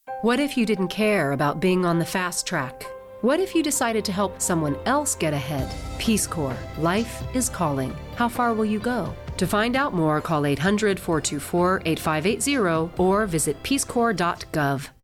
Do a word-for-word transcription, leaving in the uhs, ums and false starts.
What if you didn't care about being on the fast track? What if you decided to help someone else get ahead? Peace Corps. Life is calling. How far will you go? To find out more, call eight hundred, four two four, eight five eight zero or visit peace corps dot gov.